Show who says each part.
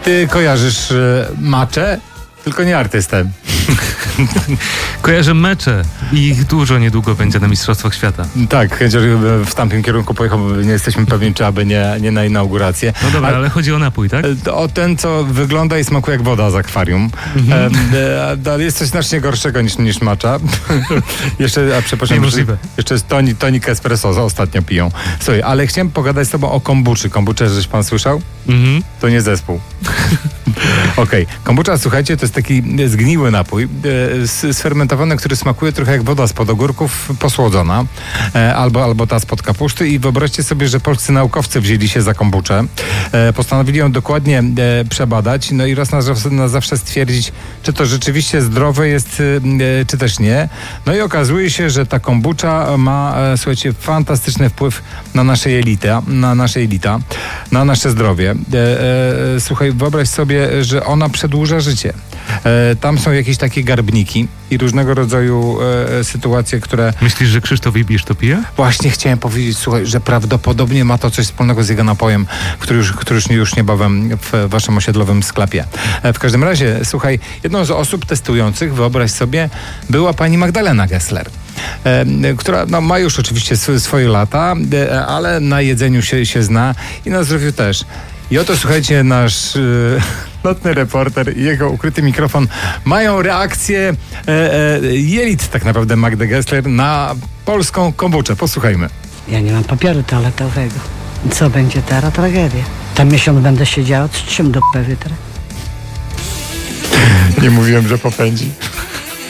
Speaker 1: Ty kojarzysz maczę, tylko nie artystę.
Speaker 2: Kojarzę mecze i ich dużo niedługo będzie na Mistrzostwach Świata.
Speaker 1: Tak, chęcią w tamtym kierunku pojechał, bo nie jesteśmy pewni, czy aby nie na inaugurację.
Speaker 2: No dobra, ale chodzi o napój, tak?
Speaker 1: O ten, co wygląda i smakuje jak woda z akwarium. Jest coś znacznie gorszego niż matcha. Jeszcze, przepraszam, jeszcze jest tonik espresso, ostatnio piją. Słuchaj, ale chciałem pogadać z tobą o kombuczy. Kombucze, żeś pan słyszał? To nie zespół. Okej. Kombucha, słuchajcie, to jest taki zgniły napój, sfermentowany, który smakuje trochę jak woda spod ogórków, posłodzona, albo ta spod kapuszty, i wyobraźcie sobie, że polscy naukowcy wzięli się za kombuczę, postanowili ją dokładnie przebadać, no i raz na zawsze stwierdzić, czy to rzeczywiście zdrowe jest, czy też nie. No i okazuje się, że ta kombucza ma, słuchajcie, fantastyczny wpływ na nasze jelita, na nasze zdrowie. Słuchaj, wyobraź sobie, że ona przedłuża życie. Tam są jakieś takie garbniki i różnego rodzaju sytuacje, które...
Speaker 2: Myślisz, że Krzysztof Ibisz to pije?
Speaker 1: Właśnie chciałem powiedzieć, słuchaj, że prawdopodobnie ma to coś wspólnego z jego napojem, który już niebawem w waszym osiedlowym sklepie. W każdym razie, słuchaj, jedną z osób testujących, wyobraź sobie, była pani Magdalena Gessler, która ma już oczywiście swoje lata, ale na jedzeniu się zna i na zdrowiu też. I oto, słuchajcie, nasz nocny reporter i jego ukryty mikrofon mają reakcję jelit tak naprawdę Magdy Gessler na polską kombuczę. Posłuchajmy.
Speaker 3: Ja nie mam papieru toaletowego. Co będzie teraz? Tragedia. Tam miesiąc będę siedziała, z czym do wytrę?
Speaker 1: Nie mówiłem, że popędzi.